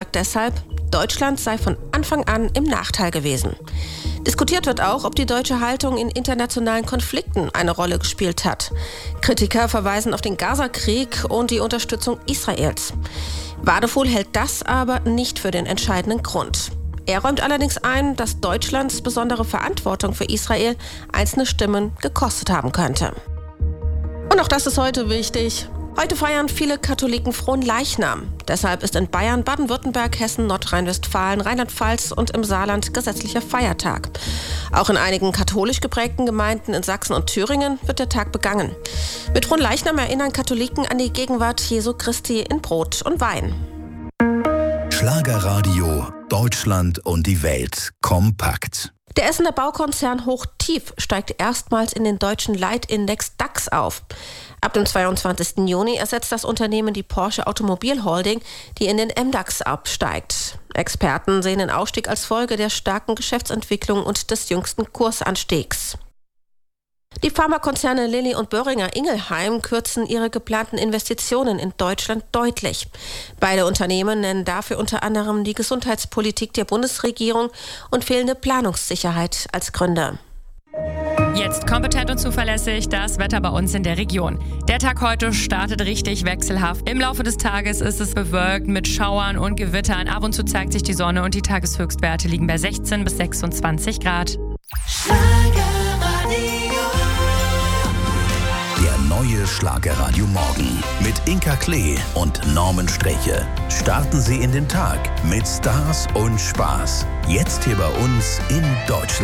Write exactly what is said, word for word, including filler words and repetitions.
sagt deshalb, Deutschland sei von Anfang an im Nachteil gewesen. Diskutiert wird auch, ob die deutsche Haltung in internationalen Konflikten eine Rolle gespielt hat. Kritiker verweisen auf den Gaza-Krieg und die Unterstützung Israels. Wadefuhl hält das aber nicht für den entscheidenden Grund. Er räumt allerdings ein, dass Deutschlands besondere Verantwortung für Israel einzelne Stimmen gekostet haben könnte. Und auch das ist heute wichtig. Heute feiern viele Katholiken Fronleichnam. Deshalb ist in Bayern, Baden-Württemberg, Hessen, Nordrhein-Westfalen, Rheinland-Pfalz und im Saarland gesetzlicher Feiertag. Auch in einigen katholisch geprägten Gemeinden in Sachsen und Thüringen wird der Tag begangen. Mit Fronleichnam erinnern Katholiken an die Gegenwart Jesu Christi in Brot und Wein. Schlagerradio, Deutschland und die Welt kompakt. Der Essener Baukonzern Hochtief steigt erstmals in den deutschen Leitindex DAX auf. Ab dem zweiundzwanzigsten Juni ersetzt das Unternehmen die Porsche Automobil Holding, die in den M DAX absteigt. Experten sehen den Ausstieg als Folge der starken Geschäftsentwicklung und des jüngsten Kursanstiegs. Die Pharmakonzerne Lilly und Boehringer Ingelheim kürzen ihre geplanten Investitionen in Deutschland deutlich. Beide Unternehmen nennen dafür unter anderem die Gesundheitspolitik der Bundesregierung und fehlende Planungssicherheit als Gründe. Jetzt kompetent und zuverlässig das Wetter bei uns in der Region. Der Tag heute startet richtig wechselhaft. Im Laufe des Tages ist es bewölkt mit Schauern und Gewittern. Ab und zu zeigt sich die Sonne und die Tageshöchstwerte liegen bei sechzehn bis sechsundzwanzig Grad. Der neue Schlagerradio Morgen mit Inka Klee und Norman Streche. Starten Sie in den Tag mit Stars und Spaß. Jetzt hier bei uns in Deutschland.